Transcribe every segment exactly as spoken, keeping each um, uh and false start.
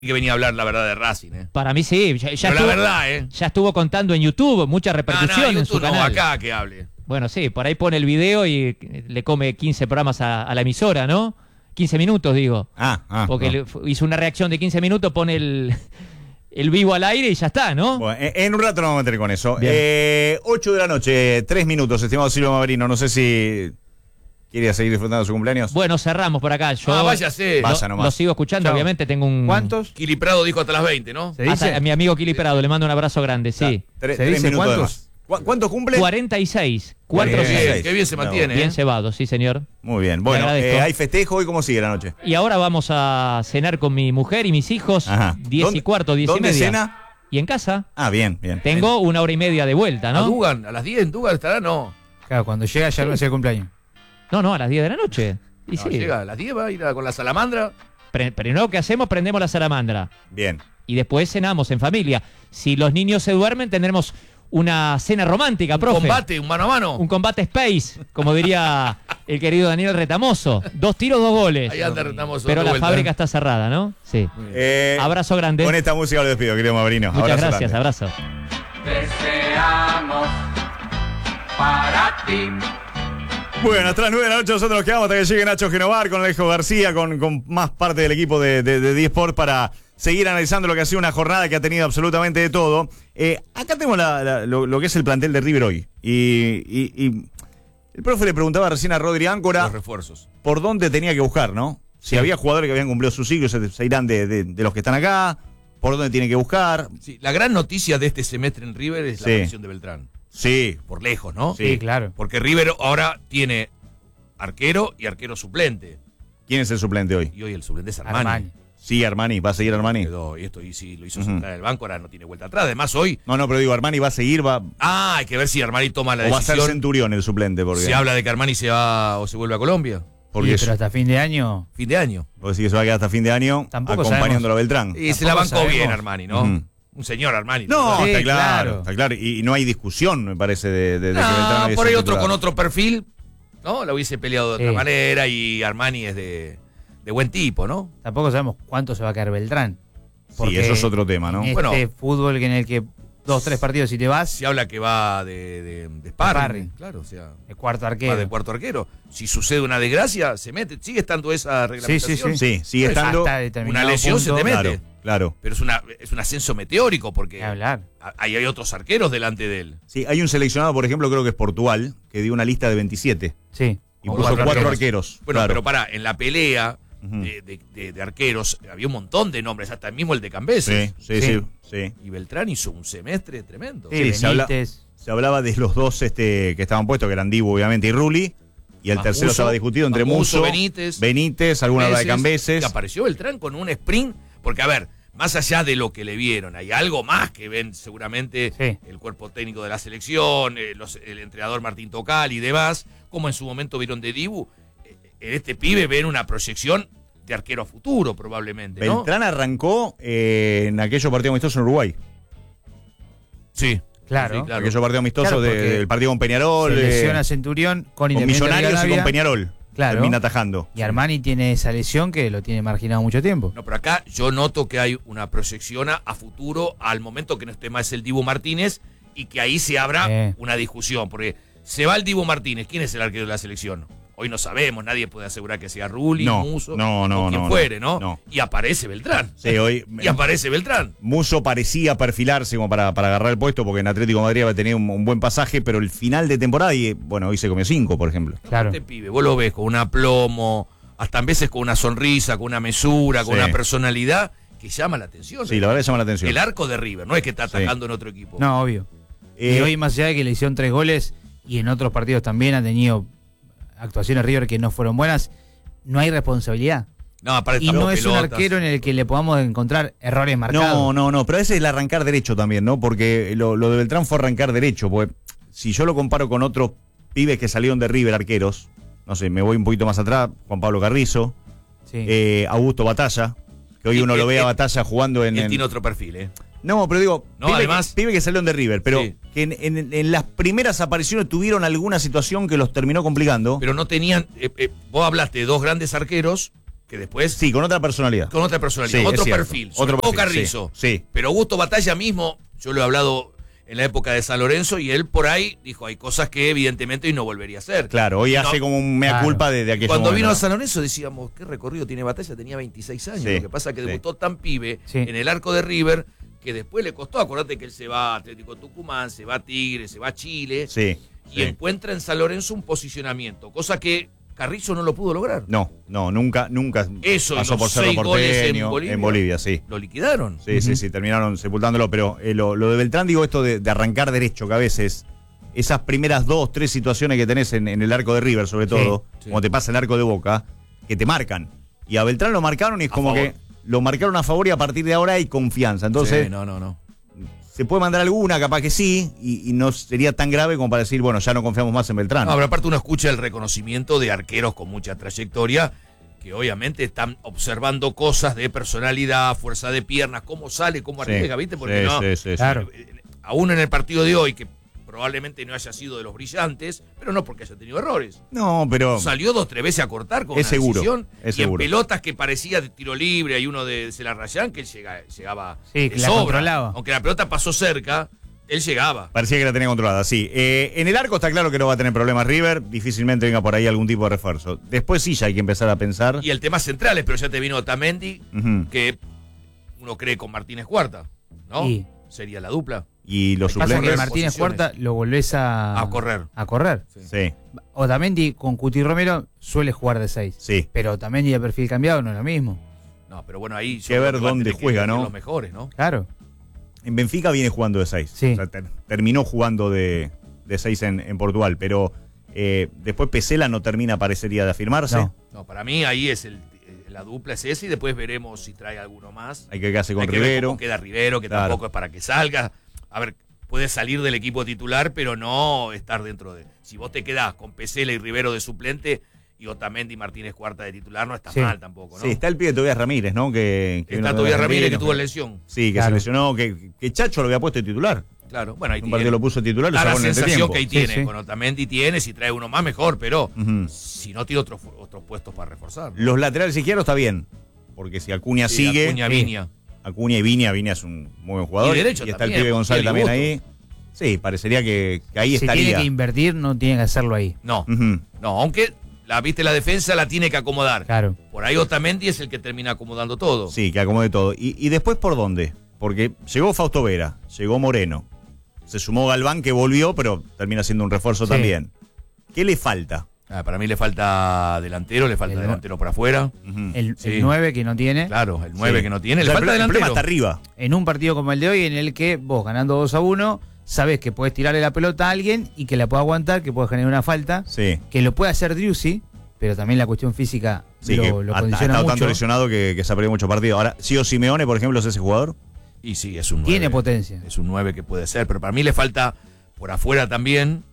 que venía a hablar la verdad de Racing, ¿eh? Para mí sí, ya, ya, Pero estuvo, la verdad, ¿eh? ya estuvo contando en YouTube, mucha repercusión no, no, en su YouTube no, canal. acá que hable. Bueno, sí, por ahí pone el video y le come quince programas a, a la emisora, ¿no? quince minutos, digo. Ah, ah. Porque no. le, hizo una reacción de quince minutos, pone el, el vivo al aire y ya está, ¿no? Bueno, en, en un rato nos vamos a meter con eso. Bien. Eh, ocho de la noche, tres minutos, estimado Silvio Maverino. No sé si quiere seguir disfrutando de su cumpleaños. Bueno, cerramos por acá. Yo Ah, váyase. lo, Vaya nomás. lo sigo escuchando, Chao. obviamente tengo un... ¿Cuántos? Kili Prado dijo hasta las veinte, ¿no? ¿Se Hasta dice? a mi amigo Kili Perado, le mando un abrazo grande, sí. Tres, ¿Se tres dice minutos de cuántos? más. ¿Cu- ¿Cuánto cumple? cuarenta y seis. cuatro Bien. seis. Bien, qué bien se mantiene, Bien ¿eh? cebado, sí, señor. Muy bien. Bueno, agradezco. eh, hay festejo hoy. ¿Cómo sigue la noche? Y ahora vamos a cenar con mi mujer y mis hijos. Ajá. Diez y ¿Dónde- cuarto, diez y ¿Dónde media. cena? Y en casa. Ah, bien, bien. Tengo una hora y media de vuelta, ¿A ¿no? Dugan? ¿A las diez en Dugan estará? No. Claro, cuando llega ya no es el cumpleaños. No, no, a las diez de la noche. Y No, sí. llega a las diez, va a ir a- con la salamandra. Pre- Primero que hacemos, prendemos la salamandra. Bien. Y después cenamos en familia. Si los niños se duermen, tendremos una cena romántica, profe. Combate, un mano a mano. Un combate space, como diría el querido Daniel Retamoso. Dos tiros, dos goles. Ahí anda, retamos Pero dando la vuelta, fábrica ¿eh? está cerrada, ¿no? Sí. Eh, Abrazo grande. Con esta música lo despido, querido Maverino. Muchas Abrazo gracias, grande. abrazo. Deseamos para ti. Bueno, hasta las nueve de la noche nosotros nos quedamos hasta que llegue Nacho Genovar con Alejo García, con, con más parte del equipo de, de, de D-Sport para seguir analizando lo que ha sido una jornada que ha tenido absolutamente de todo. Eh, acá tenemos la, la, lo, lo que es el plantel de River hoy. Y, y, y el profe le preguntaba recién a Rodri Áncora Los refuerzos. por dónde tenía que buscar, ¿no? Si había jugadores que habían cumplido su ciclo, se, se irán de, de, de los que están acá, por dónde tiene que buscar. Sí, la gran noticia de este semestre en River es la Sí. aparición de Beltrán. Sí, Por lejos, ¿no? Sí. Sí, claro. Porque River ahora tiene arquero y arquero suplente. ¿quién es el suplente hoy? Y hoy el suplente es Armani. Armani. Sí, Armani, ¿va a seguir Armani? Quedó, y esto y si lo hizo Ujú. sentar en el banco, ahora no tiene vuelta atrás. Además, hoy. No, no, pero digo, Armani va a seguir, va, Ah, hay que ver si Armani toma la o va a ser decisión. Centurión el suplente, porque, Se habla de que Armani se va o se vuelve a Colombia. porque Sí, es- pero hasta fin de año. Fin de año. vos decís que se va a quedar hasta fin de año Tampoco acompañándolo a Beltrán. Y se la Tampoco bancó bien sabemos. Armani, ¿no? Ujú. Un señor Armani. No, Sí, está claro, claro. está claro. Y, y no hay discusión, me parece, de, de, de que No, Beltrán hoy es por ahí el otro titular. con otro perfil, ¿no? La hubiese peleado de Sí. otra manera y Armani es de, de buen tipo, ¿no? Tampoco sabemos cuánto se va a caer Beltrán. Sí, eso es otro tema, ¿no? En Bueno. este fútbol en el que dos, tres partidos y te vas, Se habla que va de, de, de sparring, Sparring. claro, o sea, el cuarto va arquero. de cuarto arquero. Si sucede una desgracia, se mete, sigue estando esa reglamentación. sí, Sí, sigue Pues estando. Hasta determinado Una lesión se punto. te mete. Claro, claro. Pero es una es un ascenso meteórico porque Ni hablar. ahí hay otros arqueros delante de él. Sí, hay un seleccionado, por ejemplo, creo que es Portugal, que dio una lista de veintisiete. Sí. Y Con puso cuatro cuatro, arqueros. arqueros. Bueno, claro. pero pará, en la pelea Ujú. de, de- de- de arqueros había un montón de nombres, hasta mismo el de Cambeses. Sí, sí, sí, Sí. sí. Y Beltrán hizo un semestre tremendo. Sí, Sí, se habla- Benítez. Se hablaba de los dos este, que estaban puestos, que eran Dibu, obviamente, y Rulli. Y el Más tercero Musso, estaba discutido entre más Musso, Musso, Benítez, Benítez, alguna habla de Cambeses. Y apareció Beltrán con un sprint, porque a ver, más allá de lo que le vieron, hay algo más que ven seguramente Sí. el cuerpo técnico de la selección, eh, los- el entrenador Martín Tocal y demás, como en su momento vieron de Dibu. Eh, En este pibe ven una proyección de arquero a futuro, probablemente, ¿no? Beltrán arrancó eh, en aquellos partidos amistosos en Uruguay. Sí. Claro. Sí, claro. Aquellos partidos amistosos Claro, de- porque del partido con Peñarol. Se eh, lesiona Centurión con con Independiente Millonarios y con Rivadavia. Peñarol. Claro. Termina atajando. Y Armani tiene esa lesión que lo tiene marginado mucho tiempo. No, pero acá yo noto que hay una proyección a, a futuro al momento que no esté más el Dibu Martínez y que ahí se abra Eh. una discusión, porque se va el Dibu Martínez, ¿quién es el arquero de la selección? Hoy no sabemos, nadie puede asegurar que sea Rulli, No, Musso, no, no, o quien no, fuere, no, ¿no? no. Y aparece Beltrán. Sí, hoy Y aparece Beltrán. Musso parecía perfilarse como para, para agarrar el puesto, porque en Atlético de Madrid había tenido un, un buen pasaje, pero el final de temporada, y bueno, hoy se comió cinco, por ejemplo. Claro. Este pibe, vos lo ves con un aplomo, hasta en veces con una sonrisa, con una mesura, con Sí. una personalidad que llama la atención. Sí, la verdad que llama la atención. El arco de River, no es que está Sí. atacando en otro equipo. No, obvio. Eh, y hoy, más allá de que le hicieron tres goles y en otros partidos también ha tenido actuaciones River que no fueron buenas, no hay responsabilidad. No, aparte Y tapó no es un pelotas. arquero en el que le podamos encontrar errores marcados. No, no, no, pero ese es el arrancar derecho también, ¿no? Porque lo, lo de Beltrán fue arrancar derecho, porque si yo lo comparo con otros pibes que salieron de River, arqueros, no sé, me voy un poquito más atrás, Juan Pablo Carrizo, Sí. eh, Augusto Batalla, que hoy Sí, uno lo él- ve a él- Batalla jugando en... Él en- tiene otro perfil, ¿eh? No, pero digo, No, pibe, además- que, pibe que salieron de River, pero Sí. que en, en- en las primeras apariciones tuvieron alguna situación que los terminó complicando. Pero no tenían. eh, eh, vos hablaste de dos grandes arqueros que después... Sí, con otra personalidad. Con otra personalidad, Sí, otro es cierto. perfil. Otro Otro perfil, Carrizo. sí, sí. Pero Augusto Batalla mismo, yo lo he hablado en la época de San Lorenzo, y él por ahí dijo, hay cosas que evidentemente hoy no volvería a hacer. Claro, hoy No. hace como un mea Claro. culpa de, de aquello. Cuando momento, vino ¿no? a San Lorenzo decíamos, ¿qué recorrido tiene Batalla? Tenía veintiséis años. Sí, Lo que pasa es que sí. debutó tan pibe Sí. en el arco de River que después le costó. Acordate que él se va a Atlético Tucumán, se va a Tigre, se va a Chile Sí. y sí. encuentra en San Lorenzo un posicionamiento, cosa que Carrizo no lo pudo lograr. No, no, nunca, nunca Eso, y pasó los por Cerro seis goles en Porteño, Bolivia. en Bolivia, sí. Lo liquidaron. Sí, sí, sí, terminaron sepultándolo, pero eh, lo, lo de Beltrán, digo esto de, de arrancar derecho, que a veces esas primeras dos, tres situaciones que tenés en, en el arco de River, sobre todo, sí. como te pasa el arco de Boca, que te marcan. Y a Beltrán lo marcaron y es A como favor. que lo marcaron a favor y a partir de ahora hay confianza. Entonces, Sí, no, no, no. se puede mandar alguna, capaz que sí, y, y no sería tan grave como para decir, bueno, ya no confiamos más en Beltrán. No, pero aparte uno escucha el reconocimiento de arqueros con mucha trayectoria que obviamente están observando cosas de personalidad, fuerza de piernas, cómo sale, cómo Sí, arriesga, ¿viste? Porque sí, no, sí, sí, sí. Claro. aún en el partido de hoy, que probablemente no haya sido de los brillantes, pero no porque haya tenido errores. No, pero Salió dos, tres veces a cortar con Es una seguro, decisión, es y en seguro. pelotas que parecía de tiro libre, hay uno de Celarrayán que él llega, llegaba Sí, de que la sobra. controlaba. Aunque la pelota pasó cerca, él llegaba. parecía que la tenía controlada, sí. Eh, en el arco está claro que no va a tener problemas River, difícilmente venga por ahí algún tipo de refuerzo. Después sí ya hay que empezar a pensar. Y el tema central es, pero ya te vino Otamendi, Ujú. que uno cree con Martínez Cuarta, ¿no? Y- Sería la dupla. Y los Pasa que suplentes. Martínez posiciones. Cuarta lo volvés a, A correr. A correr. Sí, Otamendi con Cuti Romero suele jugar de seis. sí. Pero Otamendi de perfil cambiado no es lo mismo. No, pero bueno, ahí... yo Que creo ver va a dónde tener que juega, elegir ¿no? Los mejores, ¿no? Claro. En Benfica viene jugando de seis. Sí. O sea, ter- terminó jugando de, de seis en, en Portugal, pero eh, después Pesela no termina, parecería, de afirmarse. No. No, para mí ahí es el, eh, la dupla es esa y después veremos si trae alguno más. Hay que ver qué hace con Hay que ver Rivero. cómo queda Rivero, que Claro. tampoco es para que salga. A ver, puede salir del equipo titular, pero no estar dentro de... Si vos te quedás con Pesela y Rivero de suplente y Otamendi y Martínez Cuarta de titular, no está Sí. mal tampoco, ¿no? Sí, está el pibe Tobias Ramírez, ¿no? Que, que Está vino de todavía Ramírez, que Argentinos, tuvo lesión. Sí, que Claro. se lesionó, que, que Chacho lo había puesto de titular. Claro, bueno, ahí Un tiene. partido lo puso de titular, lo Da la sacó en el sensación entretiempo. que ahí Sí, tiene. sí. Con Otamendi tiene, si trae uno más, mejor, pero Ujú. si no tiene otros, otros puestos para reforzar. Los laterales izquierdos está bien, porque si Acuña Sí, sigue, Acuña, sí. Viña. Acuña y Viña, Viña es un muy buen jugador. Y derecho está también, el pibe González Montiel y también Busto. ahí. Sí, parecería que, que ahí Si estaría. tiene que invertir, no tiene que hacerlo ahí. No, Ujú. no, aunque la viste la defensa la tiene que acomodar. Claro. Por ahí Otamendi es el que termina acomodando todo. Sí, que acomode todo. ¿Y, y después por dónde? Porque llegó Fausto Vera, llegó Moreno, se sumó Galván que volvió, pero termina siendo un refuerzo Sí. también. ¿Qué le falta? Ah, para mí le falta delantero, le falta El- delantero por afuera. Ujú. El, Sí. el nueve que no tiene. Claro, el nueve Sí. que no tiene, O le sea, falta el, problema delantero. está arriba. En un partido como el de hoy, en el que vos ganando dos a uno, sabés que podés tirarle la pelota a alguien y que la puede aguantar, que puede generar una falta, Sí. que lo puede hacer Driussi, pero también la cuestión física Sí, lo, que lo ha, ha condiciona estado mucho. tanto lesionado que, que se ha perdido mucho partido. Ahora, Sio Simeone, por ejemplo, es ese jugador. Y sí, es un Tiene nueve. potencia. Es un nueve que puede ser, pero para mí le falta por afuera también.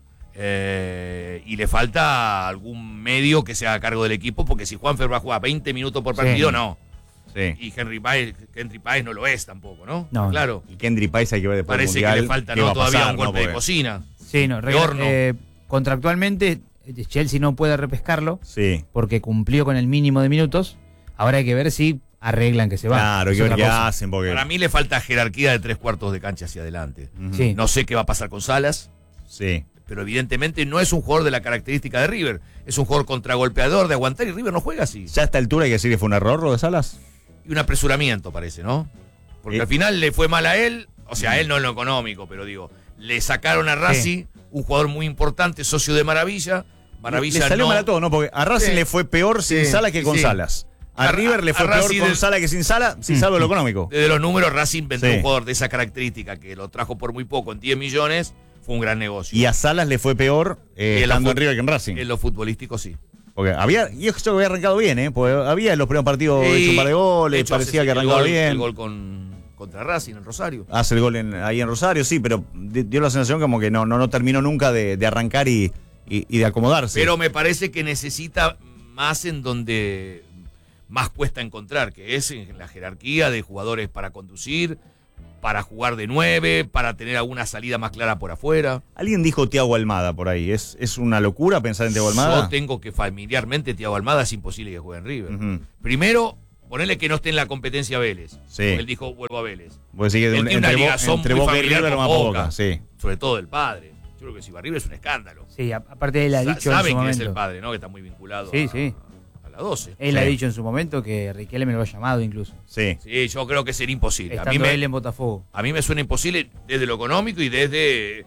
eh, y le falta algún medio que se haga cargo del equipo, porque si Juanfer va a jugar veinte minutos por Sí. partido, no. Sí. Y Henry Páez, Henry Páez no lo es tampoco, ¿no? No. Claro. Y Kendry Pais hay que ver después del Parece Mundial que le falta qué ¿no? va a todavía pasar, un ¿no? golpe de Porque- cocina. Sí, no, De regla- horno. eh, contractualmente eh, Chelsea no puede repescarlo Sí. porque cumplió con el mínimo de minutos. Ahora hay que ver si arreglan que se va. Claro, hay Es que ver otra qué cosa. hacen. Porque... Para mí le falta jerarquía de tres cuartos de cancha hacia adelante. Ujú. Sí. No sé qué va a pasar con Salas, Sí. pero evidentemente no es un jugador de la característica de River. Es un jugador contragolpeador, de aguantar, y River no juega así. Ya a esta altura hay que decir que fue un error lo de Salas. Y un apresuramiento, parece, ¿no? Porque Eh. al final le fue mal a él, o sea, a él no en lo económico, pero digo, le sacaron a Racing, un jugador muy importante, socio de Maravilla. Maravilla le salió no. mal a todo, ¿no? Porque a Racing Sí. le fue peor sin Sí, Salas que con sí. Salas. A, A- River le a fue peor Racing con del- Salas que sin Salas, sin salvo lo económico. Desde los números, Racing vendió Sí. un jugador de esa característica que lo trajo por muy poco, en diez millones, fue un gran negocio. Y a Salas le fue peor eh, Y en la estando en fut- River que en Racing. En lo futbolístico, sí. Porque había, y eso que había arrancado bien, ¿eh? Porque había en los primeros partidos Y, hecho un par de goles, de hecho, parecía hace que el arrancaba gol- bien. El gol con, contra Racing en Rosario. Hace el gol en- ahí en Rosario, sí, pero di- dio la sensación como que no, no, no terminó nunca de, de arrancar y, y- y de acomodarse. Pero me parece que necesita más en donde más cuesta encontrar, que es en la jerarquía de jugadores para conducir, para jugar de nueve, para tener alguna salida más clara por afuera. Alguien dijo Thiago Almada por ahí. ¿Es, es una locura pensar en Thiago Almada? Yo tengo que familiarmente, Thiago Almada es imposible que juegue en River. Ujú. Primero, ponerle que no esté en la competencia Vélez. Sí. Él dijo, vuelvo a Vélez. Vos decís que de Él un- tiene una entre, Bo- ligazón entre muy Boca y familiar River con más Boca. Boca, sí. Sobre todo del padre. Yo creo que si va a River es un escándalo. Sí, a- aparte él ha Sa- dicho en su Saben que es momento. el padre, ¿no? Que está muy vinculado Sí, a, sí. a la doce. Él Sí. ha dicho en su momento que Riquelme lo ha llamado incluso. Sí. Sí, yo creo que sería imposible. A Estando mí, me, él en Botafogo. a mí me suena imposible desde lo económico y desde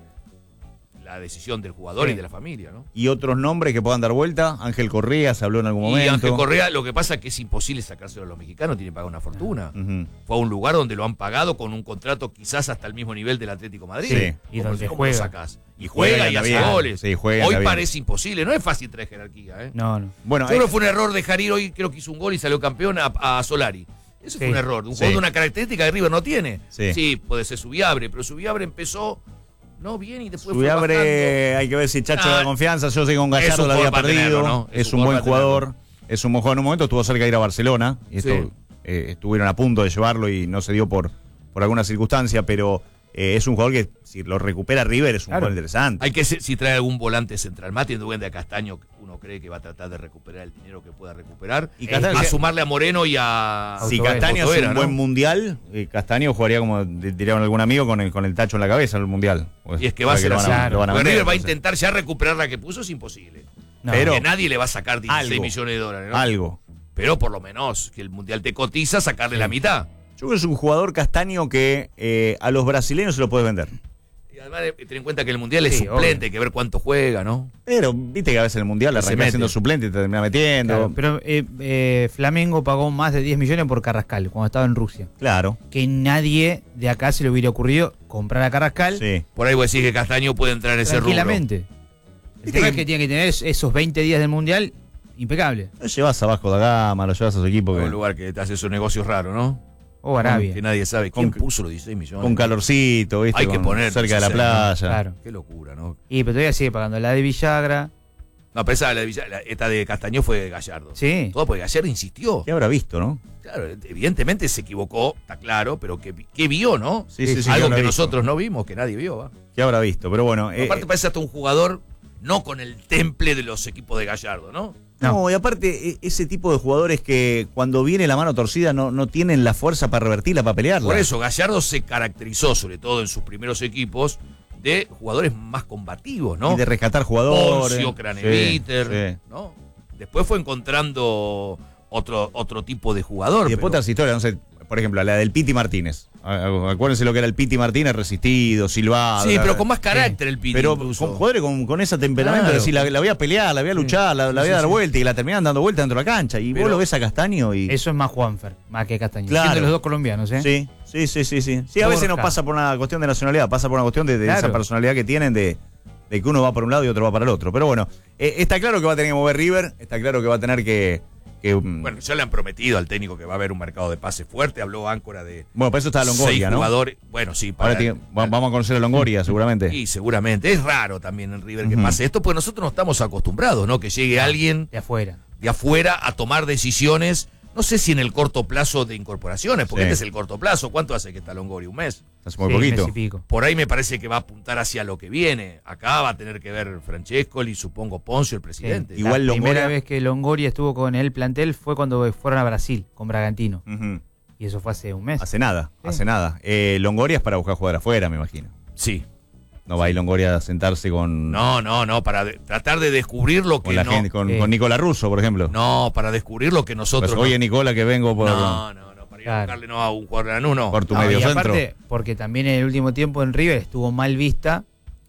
la decisión del jugador Sí. y de la familia, ¿no? ¿Y otros nombres que puedan dar vuelta? Ángel Correa se habló en algún Y momento. Ángel Correa, lo que pasa es que es imposible sacárselo a los mexicanos, tienen que pagar una fortuna. Ujú. Fue a un lugar donde lo han pagado con un contrato quizás hasta el mismo nivel del Atlético de Madrid. Sí. Y ¿Cómo- donde cómo juega. lo sacás? Y Juega juega y y anda hace bien. goles. Sí, juega y Hoy anda bien. parece imposible, no es fácil traer jerarquía, ¿eh? No, no. Bueno, Yo creo eh, que fue un error dejar ir hoy, creo que hizo un gol y salió campeón a, a Solari. Eso fue Sí. un error. Un Sí. jugador de una característica que River no tiene. Sí. puede ser Subiabre, pero Subiabre empezó no bien y después fue Subiabre, hay que ver si Chacho Ah, da confianza. Yo sé que con es Gallardo un la había jugador para perdido. tenerlo, ¿no? Es, un buen jugador. Es un buen jugador. En un momento estuvo cerca de ir a Barcelona. Y esto, Sí. eh, estuvieron a punto de llevarlo y no se dio por, por alguna circunstancia. Pero eh, es un jugador que, si lo recupera River, es un Claro. jugador interesante. Hay que ser- si trae algún volante central, más teniendo en cuenta a Castaño, uno cree que va a tratar de recuperar el dinero que pueda recuperar. Y Y Castaño- a sumarle a Moreno y a. Si Autovera. Castaño hace Autoera, un ¿no? buen mundial, eh, Castaño jugaría como di- diría algún amigo con el, con el tacho en la cabeza en el mundial. Y es que va a Porque ser lo van así. Claro. lo van a Porque vender, River va a entonces. intentar ya recuperar la que puso, es imposible. No. Pero- Que nadie le va a sacar dieciséis algo. millones de dólares, ¿no? Algo. Pero por lo menos que el mundial te cotiza, sacarle la mitad. Yo creo que es un jugador Castaño que eh, a los brasileños se lo puedes vender. Y además, eh, ten en cuenta que el mundial es Sí, suplente, obvio. hay que ver cuánto juega, ¿no? Pero viste que a veces en el mundial Que se arranca mete. siendo suplente y te termina metiendo. Claro, Claro. pero eh, eh, Flamengo pagó más de diez millones por Carrascal cuando estaba en Rusia. Que nadie de acá se le hubiera ocurrido comprar a Carrascal Sí. Por ahí vos decís que Castaño puede entrar en ese rubro. tranquilamente. El Viste tema que- es que tiene que tener es- esos veinte días del mundial impecable. Lo llevas a Vasco da Gama, lo llevas a su equipo En que- un lugar que te hace esos negocios raros, ¿no? O Arabia. Que nadie sabe. ¿Quién Con- puso los dieciséis millones? con calorcito, ¿viste? Hay que Con- poner cerca de la dieciséis, ¿no? playa. Claro. Qué locura, ¿no? Y pero todavía sigue pagando la de Villagra. No, pero esa, la de Villa- la- esta de Castaño fue de Gallardo. Sí. Todo porque Gallardo insistió. ¿Qué habrá visto, no? Claro, evidentemente se equivocó, está claro, pero que, que vio, ¿no? Sí, sí, sí. Algo ¿qué habrá que visto? nosotros no vimos, que nadie vio, ¿va? ¿Qué habrá visto? Pero bueno. eh, Aparte parece hasta un jugador no con el temple de los equipos de Gallardo, ¿no? No, y aparte, e- ese tipo de jugadores que cuando viene la mano torcida no, no tienen la fuerza para revertirla, para pelearla. Por eso, Gallardo se caracterizó, sobre todo en sus primeros equipos, de jugadores más combativos, ¿no? Y de rescatar jugadores. Poncio, Craneviter, Sí, sí. ¿no? Después fue encontrando otro, otro tipo de jugador. Y después pero- otras historias, no sé, por ejemplo, la del Piti Martínez. A- Acuérdense lo que era el Piti Martínez, resistido, silbado. Sí, la- pero con más carácter el Piti. Pero incluso. con jugadores con, con ese temperamento, Claro. de decir, la, la voy a pelear, la voy a luchar, la, la voy a dar vuelta y la terminan dando vuelta dentro de la cancha. Y Pero- vos lo ves a Castaño y. Eso es más Juanfer, más que Castaño. Claro. Siendo los dos colombianos, ¿eh? Sí, sí, sí, sí, sí. Sí, a veces no Borja. pasa por una cuestión de nacionalidad, pasa por una cuestión de, de Claro. esa personalidad que tienen de, de que uno va por un lado y otro va para el otro. Pero bueno, eh, está claro que va a tener que mover River, está claro que va a tener que. que, mm, Bueno, ya le han prometido al técnico que va a haber un mercado de pases fuerte. Habló Áncora de bueno, para eso está seis Longoria, ¿no? jugadores. Bueno, sí, para, Ahora tiene- va- vamos a conocer a Longoria, seguramente. Sí, seguramente. Es raro también en River que Ujú. pase esto, porque nosotros no estamos acostumbrados, ¿no? Que llegue alguien De afuera. de afuera a tomar decisiones, no sé si en el corto plazo de incorporaciones, porque Sí. este es el corto plazo. ¿Cuánto hace que está Longoria? ¿Un mes? Hace muy Sí, poquito. mes y pico. Por ahí me parece que va a apuntar hacia lo que viene. Acá va a tener que ver Francescoli, supongo Poncio, el presidente. Sí. Igual la Longoria- primera vez que Longoria estuvo con el plantel fue cuando fueron a Brasil con Bragantino. Ujú. Y eso fue hace un mes. Hace nada, Sí. hace nada. Eh, Longoria es para buscar jugar afuera, me imagino. Sí. No va a ir Longoria a sentarse con, No, no, no, para de- tratar de descubrir lo con que la no. gente, con, Sí. con Nicola Russo, por ejemplo. No, para descubrir lo que nosotros. Pues, oye, no, Nicola, que vengo por, no, no, no, para ir a Claro. buscarle no a un jugador en uno. por tu No, medio y centro. aparte, porque también en el último tiempo en River estuvo mal vista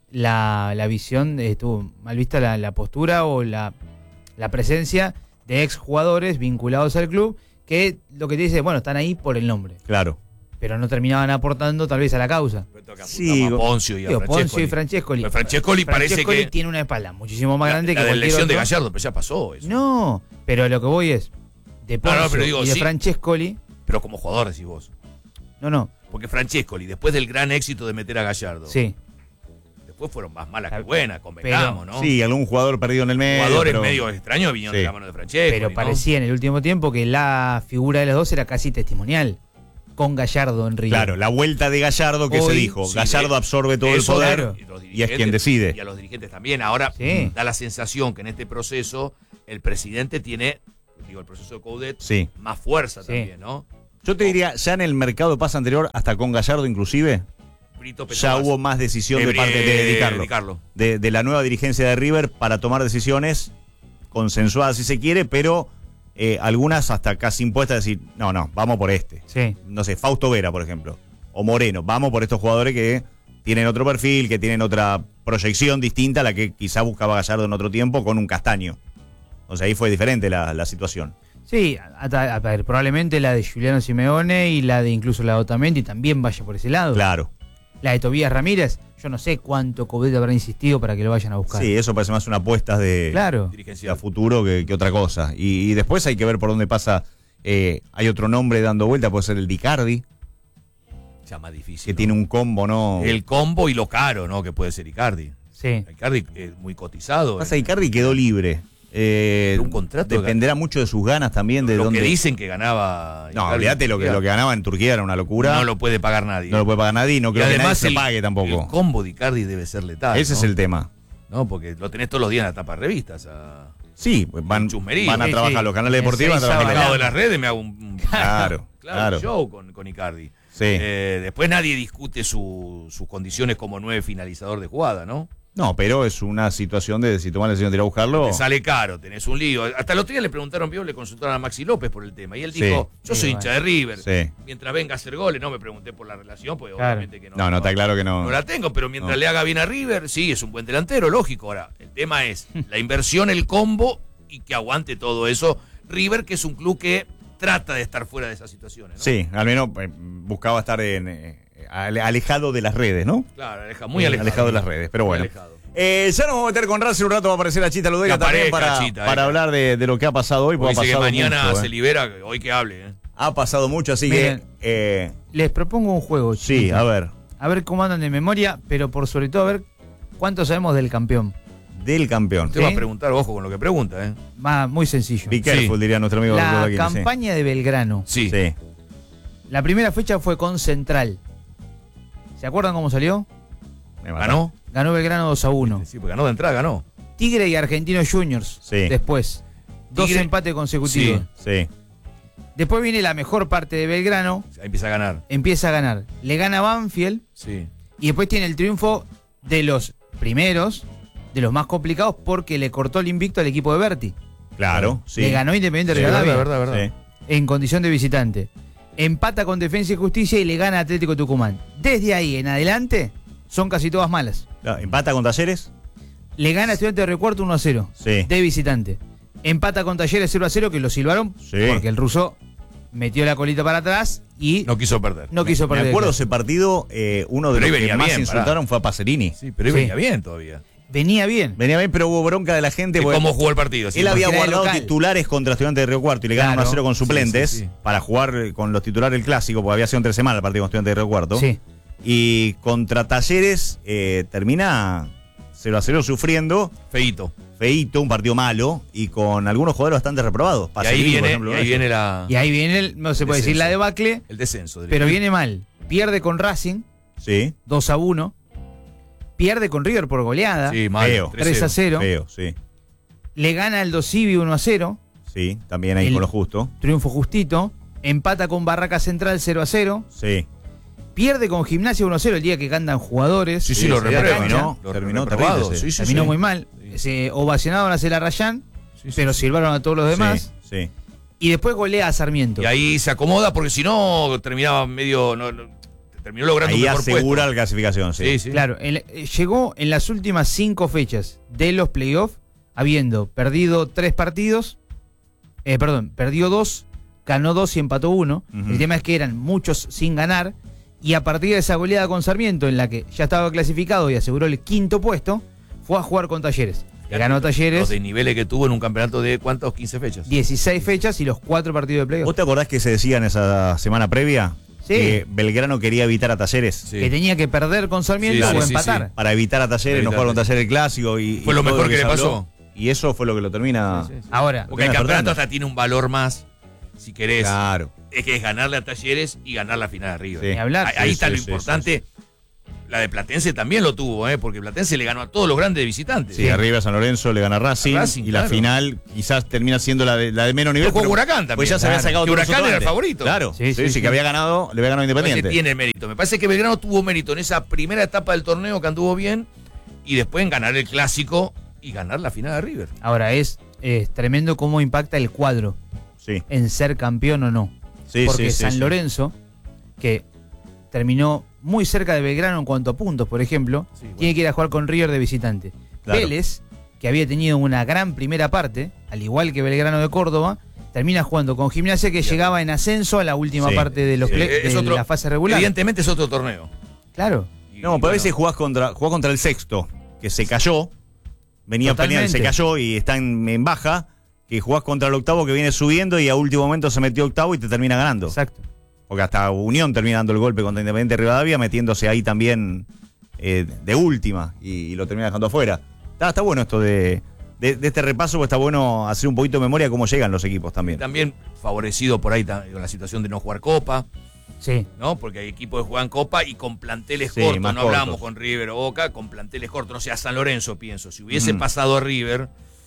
la, la visión, de- estuvo mal vista la, la postura o la, la presencia de exjugadores vinculados al club que lo que te dice, bueno, están ahí por el nombre, Claro. pero no terminaban aportando tal vez a la causa. Sí, a Poncio y a Digo, Francescoli. Poncio y Francescoli. Pero Francescoli parece Francescoli que tiene una espalda muchísimo más la, grande la que de cualquier lesión de otro. Gallardo, pero ya pasó eso. No, pero lo que voy es de No, no, Poncio pero digo, y de sí. Francescoli. Pero como jugador decís vos. No, no, Porque Francescoli, después del gran éxito de meter a Gallardo, sí. después fueron más malas que Claro. buenas, convengamos, ¿no? Sí, algún jugador perdido en el medio. Jugadores pero- medio extraños vinieron Sí. de la mano de Francescoli, Pero ¿no? parecía en el último tiempo que la figura de los dos era casi testimonial. con Gallardo en River. Claro, la vuelta de Gallardo que Hoy, se dijo. sí, Gallardo de- absorbe todo el eso, poder claro. y, los y es dirigentes- quien decide. Y a los dirigentes también. Ahora Sí. da la sensación que en este proceso el presidente tiene, digo, el proceso de Coudet, Sí. más fuerza Sí. también, ¿no? Yo te diría, ya en el mercado de pase anterior, hasta con Gallardo inclusive, Brito pesó ya más. hubo más decisión de De- parte de Di Carlo. Di Carlo. De, de la nueva dirigencia de River para tomar decisiones consensuadas si se quiere, pero eh, algunas hasta casi impuestas, decir, no, no, vamos por este. Sí. No sé, Fausto Vera, por ejemplo, o Moreno, vamos por estos jugadores que tienen otro perfil, que tienen otra proyección distinta a la que quizá buscaba Gallardo en otro tiempo con un Castaño. O sea, ahí fue diferente la, la situación. Sí, a, a- a ver, probablemente la de Juliano Simeone y la de incluso la de Otamendi también vaya por ese lado. Claro. La de Tobías Ramírez, yo no sé cuánto Coudet habrá insistido para que lo vayan a buscar. Sí, eso parece más una apuesta de, Claro. de Dirigencial. a futuro que, que otra cosa. Y, y después hay que ver por dónde pasa. Eh, hay otro nombre dando vuelta, puede ser el de Icardi, Ya más difícil. que ¿no? tiene un combo, ¿no? El combo y lo caro, ¿no? Que puede ser Icardi. Sí. Icardi es muy cotizado. Pasa, eh. Icardi quedó libre. Eh, De un contrato dependerá mucho de sus ganas también, de lo dónde. que dicen que ganaba. No, Icardi olvídate en lo que, Turquía. lo que ganaba en Turquía era una locura. No lo puede pagar nadie. No lo puede pagar nadie y no Y creo que nadie además se el, pague tampoco. el combo de Icardi debe ser letal. Ese ¿no? es el tema. No, porque lo tenés todos los días en la tapa de revistas. A... Sí, pues van, Chusmerío. van a Sí, trabajar sí. los canales En deportivos. seis van a Al trabajar lado en- de las redes me hago un, un- Claro, claro, claro. un show con, con Icardi. Sí. Eh, después nadie discute su- sus condiciones como nueve finalizador de jugada, ¿no? No, pero es una situación de si tomas la decisión de ir a buscarlo. Te sale caro, tenés un lío. Hasta el otro día le preguntaron, vio, le consultaron a Maxi López por el tema. Y él Sí. dijo, yo Sí, soy bueno. hincha de River. Sí. Mientras venga a hacer goles, no me pregunté por la relación, porque Claro. obviamente que no. No, no, está claro que no. No la tengo, pero mientras No. le haga bien a River, sí, es un buen delantero, lógico. Ahora, el tema es la inversión, el combo y que aguante todo eso. River, que es un club que trata de estar fuera de esas situaciones, ¿no? Sí, al menos eh, buscaba estar en, eh, ale- alejado de las redes, ¿no? Claro, aleja, muy alejado. de las redes, pero Muy bueno. alejado. Eh, ya nos vamos a meter con Racing un rato, va a aparecer la Chita Ludera Que también aparezca, para, Chita, para eh. hablar de, de lo que ha pasado hoy, porque Dice ha que pasado mañana mucho, se eh. libera, hoy que hable. ¿eh? Ha pasado mucho, así Miren. que eh, Les propongo un juego, sí, chiquito. a ver, A ver cómo andan de memoria, pero por sobre todo a ver cuánto sabemos del campeón. del campeón. Usted va ¿Sí? a preguntar, ojo con lo que pregunta, ¿eh? Va muy sencillo. Be careful, diría nuestro amigo La Rodaquín, sí. campaña de Belgrano. Sí. Sí. La primera fecha fue con Central. ¿Se acuerdan cómo salió? Me mata. ¿Ganó? Ganó Belgrano dos a uno. Sí, porque ganó de entrada, ganó. Tigre y Argentinos Juniors. Sí. Después. Dos Tigre- empates consecutivos. Sí. Sí. Después viene la mejor parte de Belgrano. Ahí empieza a ganar. Empieza a ganar. Le gana Banfield. Sí. Y después tiene el triunfo de los primeros, de los más complicados, porque le cortó el invicto al equipo de Berti. Claro, sí. Le ganó Independiente Sí, Rivadavia verdad, verdad, verdad. Sí. en condición de visitante. Empata con Defensa y Justicia y le gana a Atlético Tucumán. Desde ahí en adelante son casi todas malas. Claro, ¿empata con Talleres? Le gana a Estudiantes de Recuarto uno a cero. Sí. De visitante. Empata con Talleres cero a cero, que lo silbaron Sí. porque el ruso metió la colita para atrás y No quiso perder. no quiso perder. Me acuerdo ese partido, eh, uno de Pero ahí los que venía más bien, insultaron fue a Pacerini. Sí, pero ahí Sí. venía bien todavía. Venía bien. Venía bien, pero hubo bronca de la gente. De porque cómo jugó el partido. sí, él había porque era de guardado local. titulares contra Estudiantes de Río Cuarto y le ganan Claro. uno a cero con suplentes Sí, sí, sí. para jugar eh, con los titulares el clásico, porque había sido entre semana el partido con Estudiantes de Río Cuarto. Sí. Y contra Talleres eh, termina cero a cero sufriendo, Feíto. feíto, un partido malo y con algunos jugadores bastante reprobados. Y ahí Pacerini, por viene, ejemplo, y ahí uno de viene ellos. la, Y ahí viene, el, no se puede decir la Descenso. debacle, el descenso. diría. pero viene mal. Pierde con Racing, Sí, dos a uno. Pierde con River por goleada. Sí, mal. Feo. tres a cero. feo, sí. Le gana al Dosivi uno a cero. Sí, también ahí El- con lo justo. Triunfo justito. Empata con Barraca Central cero a cero. Sí. Pierde con Gimnasia uno a cero el día que cantan jugadores. Sí, sí, Sí, lo sí, reprueba. terminó, Lo terminó reprobado, terrible, sí. sí, sí, Terminó sí. muy mal. Sí. Se ovacionaron a Celarrayán, Sí, sí, pero sí. silbaron a todos los demás. Sí, sí. Y después golea a Sarmiento. Y ahí se acomoda porque si no terminaba medio. No, no- terminó logrando Ahí un mejor asegura puesto. la clasificación, sí. Sí, sí. Claro, en- eh, llegó en las últimas cinco fechas de los playoffs, habiendo perdido tres partidos, eh, perdón, perdió dos, ganó dos y empató uno. Ujú. El tema es que eran muchos sin ganar, y a partir de esa goleada con Sarmiento, en la que ya estaba clasificado y aseguró el quinto puesto, fue a jugar con Talleres. Le ganó a Los Talleres desniveles que tuvo en un campeonato de ¿cuántos? quince fechas. dieciséis fechas y los cuatro partidos de playoff. ¿Vos te acordás que se decía en esa semana previa? Sí. Que Belgrano quería evitar a Talleres. Sí. Que tenía que perder con Sarmiento Sí, o sí, sí, empatar. sí. Para evitar a Talleres, Evitar no jugar con Talleres. Talleres el clásico. Y, Fue y lo todo mejor que se le habló. pasó. Y eso fue lo que lo termina. Sí, sí, sí. Ahora, Porque el Termina campeonato despertando. hasta tiene un valor más si querés. Claro. Es que es ganarle a Talleres y ganar la final de River. Sí. Ni hablar. Ahí, ahí Sí, está sí, lo sí, importante. La de Platense también lo tuvo, ¿eh? Porque Platense le ganó a todos los grandes de visitantes. Sí, arriba San Lorenzo le gana a Racing, A Racing, y la claro. final quizás termina siendo la de, la de menos nivel. Pero jugó pero- Huracán también. Pues ya se había Claro. sacado Que todos los Huracán otros era el antes. favorito. Claro, sí, Sí, sí, sí, que sí. había ganado, le había ganado a Me parece Independiente. que tiene mérito. Me parece que Belgrano tuvo mérito en esa primera etapa del torneo que anduvo bien y después en ganar el clásico y ganar la final de River. Ahora es, es tremendo cómo impacta el cuadro Sí, en ser campeón o no. sí, Porque sí, sí, San sí. Lorenzo, que terminó muy cerca de Belgrano en cuanto a puntos, por ejemplo, Sí, bueno. tiene que ir a jugar con River de visitante. Claro. Vélez, que había tenido una gran primera parte, al igual que Belgrano de Córdoba, termina jugando con Gimnasia, que llegaba en ascenso a la última Sí, parte de, los sí. ple- Eh, es de otro- la fase regular. Evidentemente es otro torneo. Claro. Y- No, y pero a veces bueno, jugás contra, jugás contra el sexto, que se cayó, venía Totalmente. peleando, se cayó y está en, en baja, que jugás contra el octavo que viene subiendo y a último momento se metió octavo y te termina ganando. Exacto. Porque hasta Unión termina dando el golpe contra Independiente Rivadavia, metiéndose ahí también eh, de última y, y lo termina dejando afuera. Está, está bueno esto de, de, de este repaso, porque está bueno hacer un poquito de memoria de cómo llegan los equipos también. También favorecido por ahí ta- con la situación de no jugar Copa, Sí. ¿no? Porque hay equipos que juegan Copa y con planteles Sí, cortos. más No hablamos cortos. con River o Boca, con planteles cortos. No sé, a San Lorenzo pienso. Si hubiese Ujú. pasado a River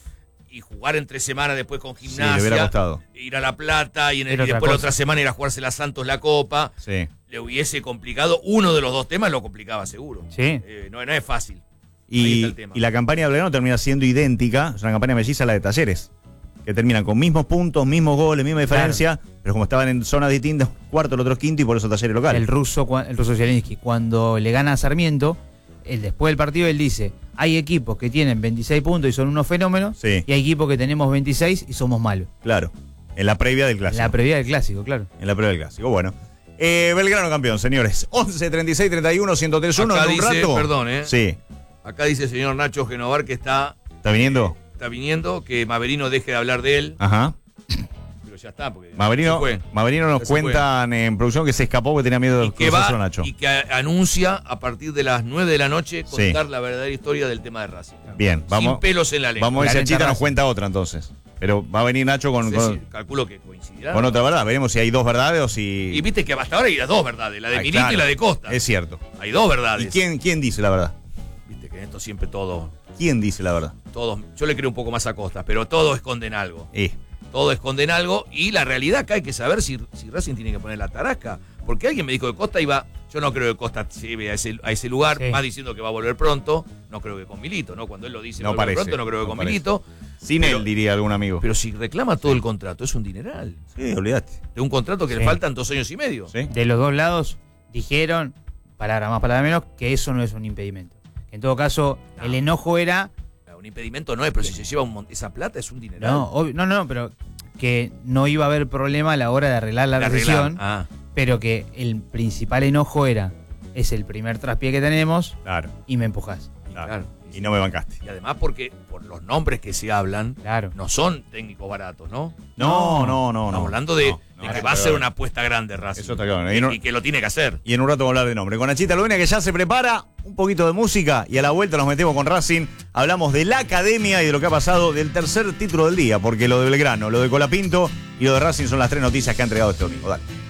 y jugar entre semanas después con Sí, Gimnasia, le hubiera costado. ir a La Plata y, en el- Era y otra después la cosa. otra semana ir a jugarse la Santos la Copa, Sí. le hubiese complicado. Uno de los dos temas lo complicaba seguro. Sí. Eh, no, no es fácil. Ahí Y, está el tema. y la campaña de Belgrano termina siendo idéntica, es una campaña melliza a la de Talleres, que terminan con mismos puntos, mismos goles, misma diferencia, pero como estaban en zonas distintas, cuarto, el otro quinto y por eso Talleres local. El ruso, cua- el ruso Zielinski, cuando le gana a Sarmiento, él, después del partido él dice, hay equipos que tienen veintiséis puntos y son unos fenómenos, Sí. y hay equipos que tenemos veintiséis y somos malos. Claro, en la previa del En clásico. la previa del clásico, claro. En la previa del clásico, bueno. Eh, Belgrano campeón, señores. once, treinta y seis, treinta y uno, ciento tres uno Acá en un dice, rato. perdón, ¿eh? Sí. Acá dice el señor Nacho Genovar que está, ¿Está viniendo? está viniendo, que Maverino deje de hablar de él, Ajá. pero ya está. Porque Maverino, se fue. Maverino nos Ya se fue. cuentan en producción que se escapó porque tenía miedo Y de que cruzarse va a Nacho. y que a- anuncia a partir de las nueve de la noche Sí. contar la verdadera historia del tema de Racing. Bien, vamos. Sin pelos en la lengua. Vamos a ver si La el Chita neta nos Racing. cuenta otra entonces. Pero va a venir Nacho con, Es con, decir, calculo que coincidirá. con otra verdad. Veremos si hay dos verdades o si. Y viste que hasta ahora hay las dos verdades, la de Ay, Milito claro, y la de Costa. Es cierto. Hay dos verdades. ¿Y quién, quién dice la verdad? Viste que en esto siempre todo, ¿Quién dice la verdad? todos, yo le creo un poco más a Costa, pero todos esconden algo. Eh, Todos esconden algo y la realidad acá hay que saber si, si Racing tiene que poner la tarasca. Porque alguien me dijo que Costa iba, yo no creo que Costa lleve a ese, a ese lugar, Sí. más diciendo que va a volver pronto, no creo que con Milito, ¿no? Cuando él lo dice No volver parece, pronto, no creo que no con parece. Milito. sin Pero- él, diría algún amigo. Pero si reclama todo el contrato, es un dineral. sí, olvídate. De un contrato que Sí. le faltan dos años y medio. ¿Sí? De los dos lados dijeron, palabra más, palabra menos, que eso no es un impedimento. En todo caso, No. el enojo era, Un impedimento no es, pero si se lleva un mon- esa plata es un dineral. no, obvio- no, no, pero que no iba a haber problema a la hora de arreglar la De arreglar. rescisión, Ah, pero que el principal enojo era, es el primer traspié que tenemos Claro, y me empujás. claro. claro. Y no me bancaste. Y además porque por los nombres que se hablan, Claro. no son técnicos baratos, ¿no? No, no, no, no. Estamos hablando de, No, no, de que eso va a está ser claro. una apuesta grande Racing. Eso está claro. Y, Y no- y que lo tiene que hacer. Y en un rato vamos a hablar de nombre. Con Nachita Lodena que ya se prepara, un poquito de música y a la vuelta nos metemos con Racing. Hablamos de la academia y de lo que ha pasado del tercer título del día, porque lo de Belgrano, lo de Colapinto y lo de Racing son las tres noticias que ha entregado este domingo. Dale.